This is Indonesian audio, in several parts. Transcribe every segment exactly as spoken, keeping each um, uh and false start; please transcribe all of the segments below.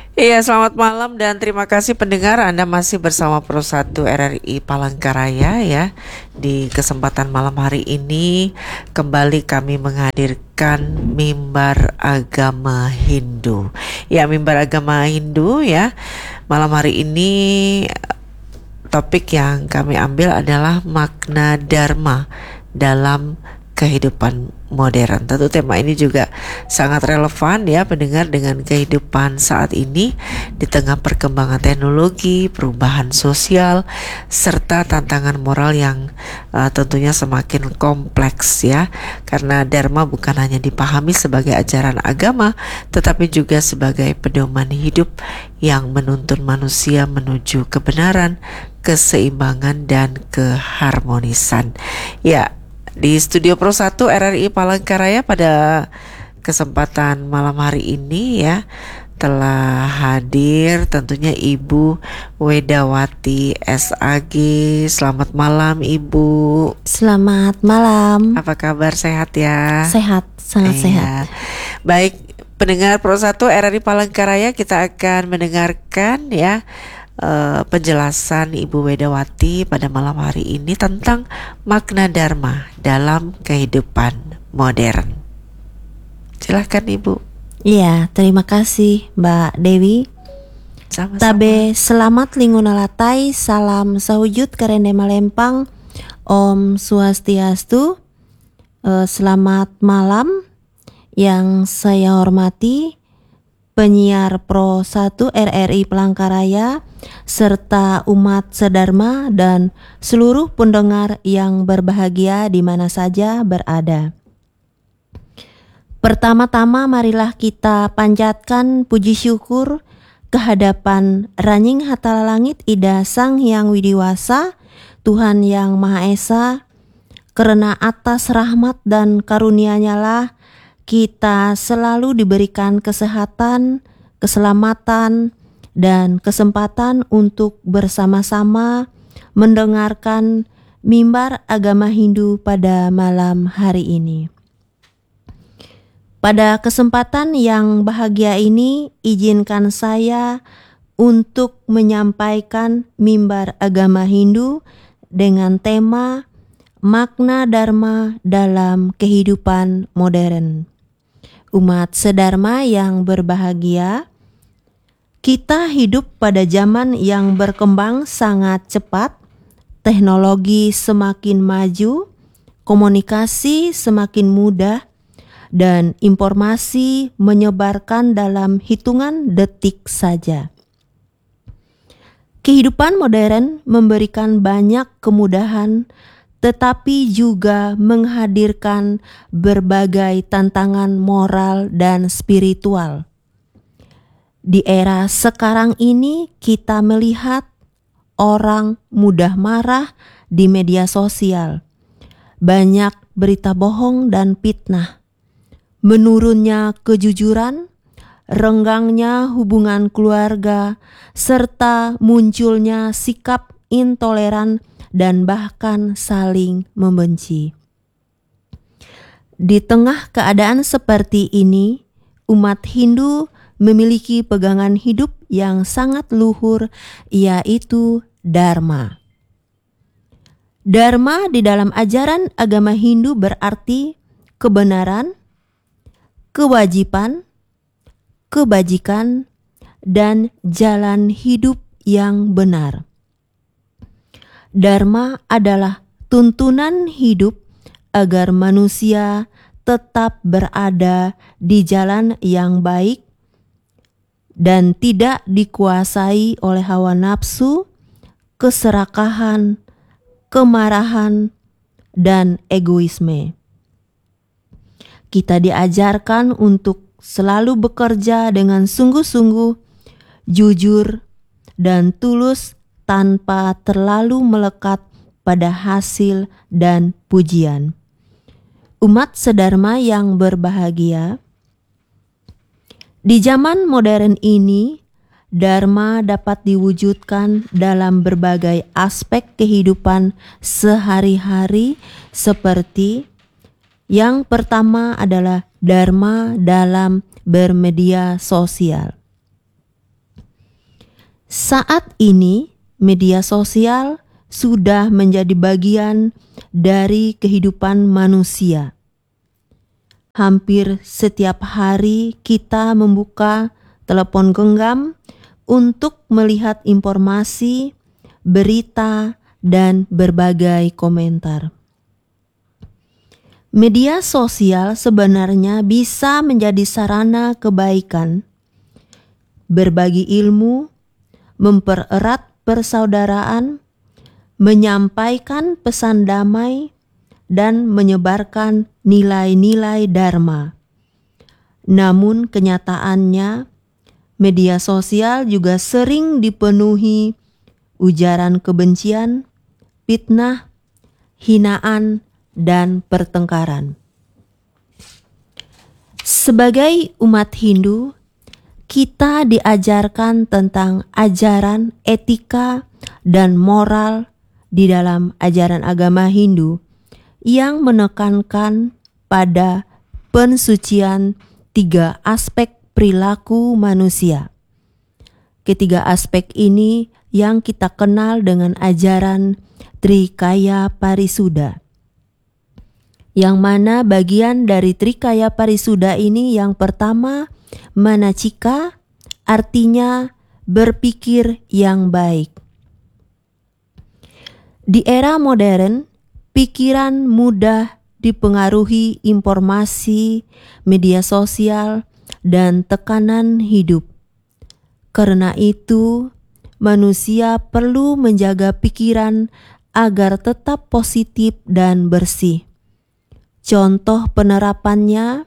Iya, selamat malam dan terima kasih pendengar, Anda masih bersama Pro satu R R I Palangkaraya ya. Di kesempatan malam hari ini kembali kami menghadirkan mimbar agama Hindu. Ya, mimbar agama Hindu ya. Malam hari ini topik yang kami ambil adalah makna dharma dalam kehidupan modern. Tentu tema ini juga sangat relevan ya pendengar dengan kehidupan saat ini di tengah perkembangan teknologi, perubahan sosial serta tantangan moral yang uh, tentunya semakin kompleks ya. Karena dharma bukan hanya dipahami sebagai ajaran agama tetapi juga sebagai pedoman hidup yang menuntun manusia menuju kebenaran, keseimbangan dan keharmonisan. Ya, di studio Pro satu R R I Palangkaraya pada kesempatan malam hari ini ya telah hadir tentunya Ibu Wedawati S A G. Selamat malam Ibu. Selamat malam. Apa kabar, sehat ya? Sehat, sangat Iya. sehat. Baik, pendengar Pro satu R R I Palangkaraya, kita akan mendengarkan ya Uh, penjelasan Ibu Wedawati pada malam hari ini tentang makna dharma dalam kehidupan modern. Silahkan Ibu. Iya, terima kasih Mbak Dewi. Sama-sama. Tabe selamat lingunalatai, salam sahujud karende malempang, Om Swastiastu. Uh, selamat malam yang saya hormati penyiar Pro satu R R I Palangkaraya serta umat sedharma dan seluruh pendengar yang berbahagia di mana saja berada. Pertama-tama marilah kita panjatkan puji syukur kehadapan Ranying Hatala Langit Ida Sang Hyang Widiwasa, Tuhan yang Maha Esa, karena atas rahmat dan karunia-Nya lah kita selalu diberikan kesehatan, keselamatan, dan kesempatan untuk bersama-sama mendengarkan mimbar agama Hindu pada malam hari ini. Pada kesempatan yang bahagia ini, izinkan saya untuk menyampaikan mimbar agama Hindu dengan tema makna dharma dalam kehidupan modern. Umat sedharma yang berbahagia, kita hidup pada zaman yang berkembang sangat cepat, teknologi semakin maju, komunikasi semakin mudah, dan informasi menyebarkan dalam hitungan detik saja. Kehidupan modern memberikan banyak kemudahan, tetapi juga menghadirkan berbagai tantangan moral dan spiritual. Di era sekarang ini kita melihat orang mudah marah di media sosial, banyak berita bohong dan fitnah, menurunnya kejujuran, renggangnya hubungan keluarga, serta munculnya sikap intoleran dan bahkan saling membenci. Di tengah keadaan seperti ini, umat Hindu memiliki pegangan hidup yang sangat luhur, yaitu dharma. Dharma di dalam ajaran agama Hindu berarti kebenaran, kewajiban, kebajikan, dan jalan hidup yang benar. Dharma adalah tuntunan hidup agar manusia tetap berada di jalan yang baik dan tidak dikuasai oleh hawa nafsu, keserakahan, kemarahan, dan egoisme. Kita diajarkan untuk selalu bekerja dengan sungguh-sungguh, jujur, dan tulus tanpa terlalu melekat pada hasil dan pujian. Umat sedharma yang berbahagia, di zaman modern ini, dharma dapat diwujudkan dalam berbagai aspek kehidupan sehari-hari seperti yang pertama adalah dharma dalam bermedia sosial. Saat ini, media sosial sudah menjadi bagian dari kehidupan manusia. Hampir setiap hari kita membuka telepon genggam untuk melihat informasi, berita, dan berbagai komentar. Media sosial sebenarnya bisa menjadi sarana kebaikan, berbagi ilmu, mempererat persaudaraan, menyampaikan pesan damai, dan menyebarkan nilai-nilai dharma. Namun kenyataannya, media sosial juga sering dipenuhi ujaran kebencian, fitnah, hinaan, dan pertengkaran. Sebagai umat Hindu, kita diajarkan tentang ajaran etika dan moral di dalam ajaran agama Hindu yang menekankan pada pensucian tiga aspek perilaku manusia. Ketiga aspek ini yang kita kenal dengan ajaran Trikaya Parisuddha. Yang mana bagian dari Trikaya Parisuddha ini yang pertama, manacika, artinya berpikir yang baik. Di era modern, pikiran mudah dipengaruhi informasi, media sosial, dan tekanan hidup. Karena itu, manusia perlu menjaga pikiran agar tetap positif dan bersih. Contoh penerapannya,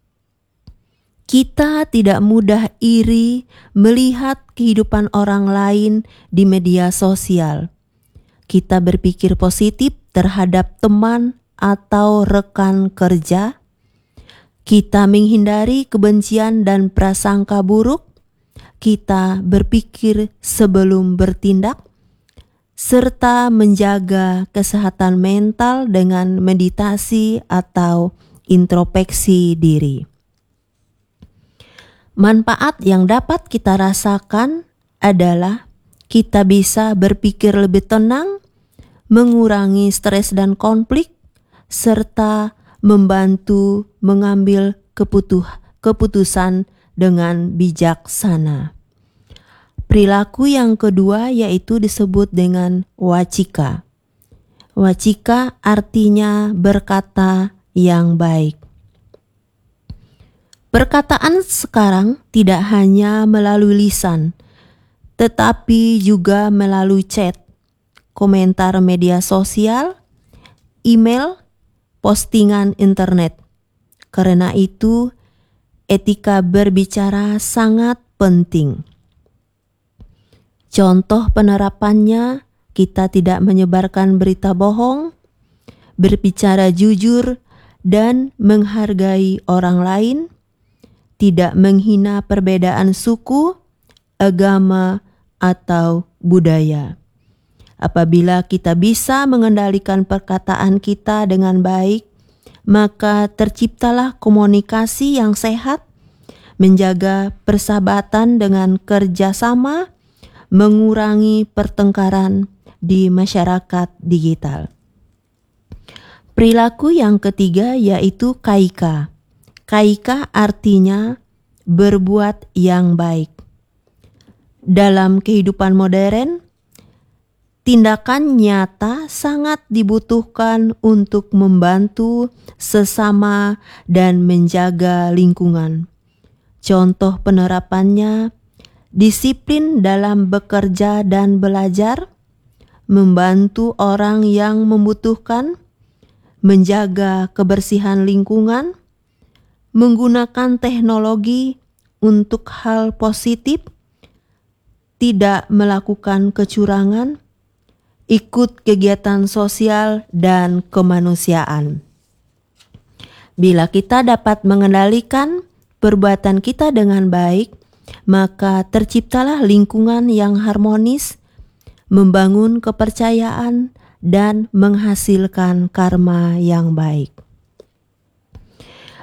kita tidak mudah iri melihat kehidupan orang lain di media sosial. Kita berpikir positif terhadap teman atau rekan kerja. Kita menghindari kebencian dan prasangka buruk. Kita berpikir sebelum bertindak, serta menjaga kesehatan mental dengan meditasi atau introspeksi diri. Manfaat yang dapat kita rasakan adalah kita bisa berpikir lebih tenang, mengurangi stres dan konflik, serta membantu mengambil keputuh, keputusan dengan bijaksana. Perilaku yang kedua yaitu disebut dengan wacika. Wacika artinya berkata yang baik. Perkataan sekarang tidak hanya melalui lisan, tetapi juga melalui chat, komentar media sosial, email, postingan internet. Karena itu, etika berbicara sangat penting. Contoh penerapannya, kita tidak menyebarkan berita bohong, berbicara jujur, dan menghargai orang lain, tidak menghina perbedaan suku, agama, atau budaya. Apabila kita bisa mengendalikan perkataan kita dengan baik, maka terciptalah komunikasi yang sehat, menjaga persahabatan dengan kerjasama, mengurangi pertengkaran di masyarakat digital. Perilaku yang ketiga yaitu kaika. Kaika artinya berbuat yang baik. Dalam kehidupan modern, tindakan nyata sangat dibutuhkan untuk membantu sesama dan menjaga lingkungan. Contoh penerapannya, disiplin dalam bekerja dan belajar, membantu orang yang membutuhkan, menjaga kebersihan lingkungan, menggunakan teknologi untuk hal positif, tidak melakukan kecurangan, ikut kegiatan sosial dan kemanusiaan. Bila kita dapat mengendalikan perbuatan kita dengan baik, maka terciptalah lingkungan yang harmonis, membangun kepercayaan, dan menghasilkan karma yang baik.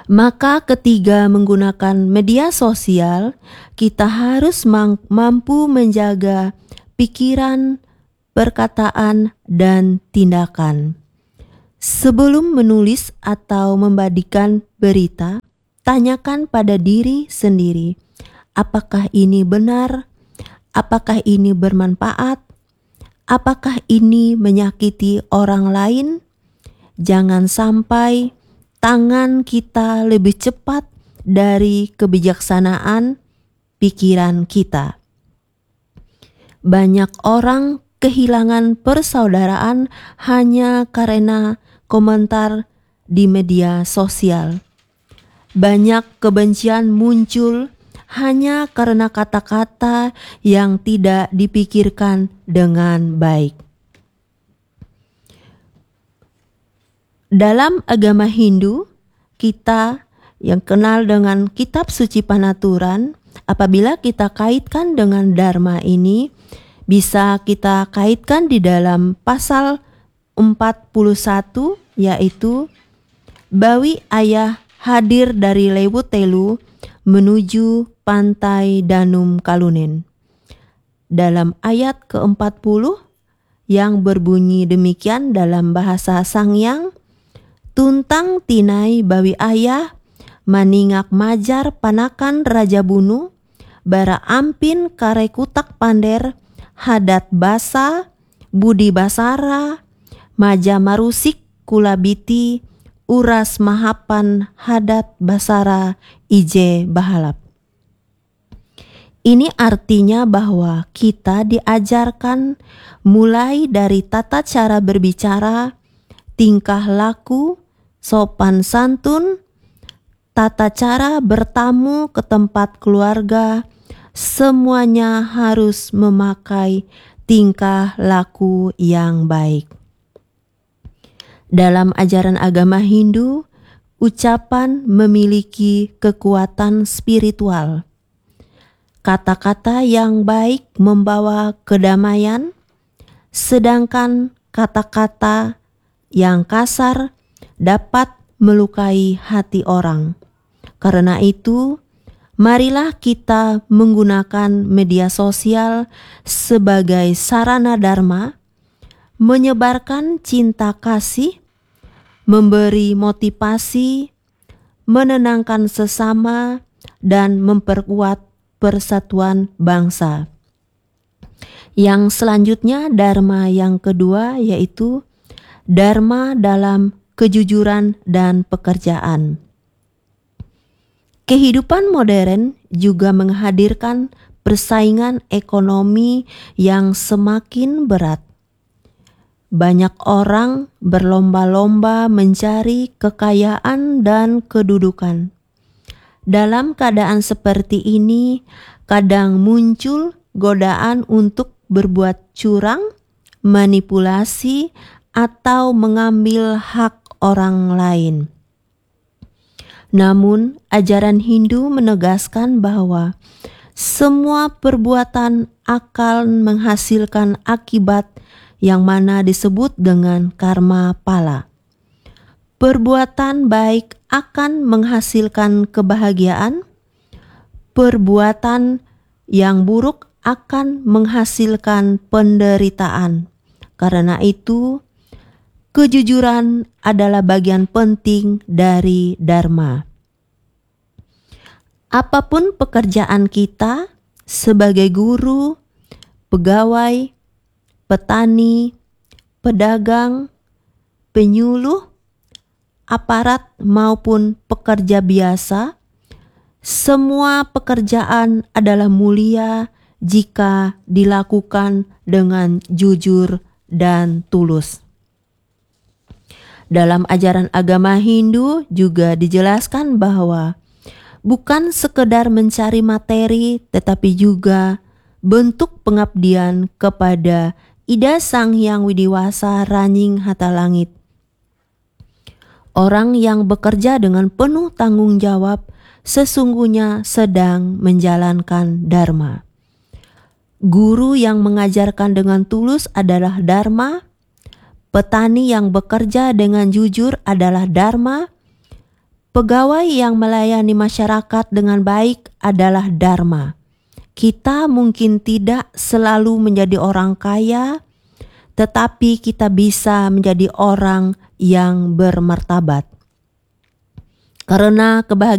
Maka ketika menggunakan media sosial, kita harus mampu menjaga pikiran, perkataan, dan tindakan. Sebelum menulis atau membagikan berita, tanyakan pada diri sendiri, apakah ini benar? Apakah ini bermanfaat? Apakah ini menyakiti orang lain? Jangan sampai tangan kita lebih cepat dari kebijaksanaan pikiran kita. Banyak orang kehilangan persaudaraan hanya karena komentar di media sosial. Banyak kebencian muncul hanya karena kata-kata yang tidak dipikirkan dengan baik. Dalam agama Hindu, kita yang kenal dengan kitab suci Panaturan, apabila kita kaitkan dengan Dharma ini, bisa kita kaitkan di dalam pasal empat puluh satu, yaitu Bawi ayah hadir dari Lewu Telu menuju pantai Danum Kalunen. Dalam ayat keempat puluh yang berbunyi demikian dalam bahasa Sangyang, tuntang tinai bawi ayah maningak majar panakan raja bunu, bara ampin kare kutak pander, hadat basa, budi basara, maja marusik kulabiti, uras mahapan hadat basara ije bahalap. Ini artinya bahwa kita diajarkan mulai dari tata cara berbicara, tingkah laku, sopan santun, tata cara bertamu ke tempat keluarga, semuanya harus memakai tingkah laku yang baik. Dalam ajaran agama Hindu, ucapan memiliki kekuatan spiritual. Kata-kata yang baik membawa kedamaian, sedangkan kata-kata yang kasar dapat melukai hati orang. Karena itu, marilah kita menggunakan media sosial sebagai sarana dharma, menyebarkan cinta kasih, memberi motivasi, menenangkan sesama, dan memperkuat persatuan bangsa. Yang selanjutnya, dharma yang kedua yaitu dharma dalam kejujuran dan pekerjaan. Kehidupan modern juga menghadirkan persaingan ekonomi yang semakin berat. Banyak orang berlomba-lomba mencari kekayaan dan kedudukan. Dalam keadaan seperti ini, kadang muncul godaan untuk berbuat curang, manipulasi, atau mengambil hak orang lain. Namun, ajaran Hindu menegaskan bahwa semua perbuatan akan menghasilkan akibat yang mana disebut dengan karma pala. Perbuatan baik akan menghasilkan kebahagiaan, perbuatan yang buruk akan menghasilkan penderitaan. Karena itu, kejujuran adalah bagian penting dari dharma. Apapun pekerjaan kita sebagai guru, pegawai, petani, pedagang, penyuluh, aparat maupun pekerja biasa, semua pekerjaan adalah mulia jika dilakukan dengan jujur dan tulus. Dalam ajaran agama Hindu juga dijelaskan bahwa bukan sekedar mencari materi, tetapi juga bentuk pengabdian kepada Ida Sang Hyang Widiwasa Ranying Hatalangit. Orang yang bekerja dengan penuh tanggung jawab sesungguhnya sedang menjalankan dharma. Guru yang mengajarkan dengan tulus adalah dharma. Petani yang bekerja dengan jujur adalah dharma. pegawai yang melayani masyarakat dengan baik adalah dharma. Kita mungkin tidak selalu menjadi orang kaya, tetapi kita bisa menjadi orang yang bermartabat. Karena kebahagiaan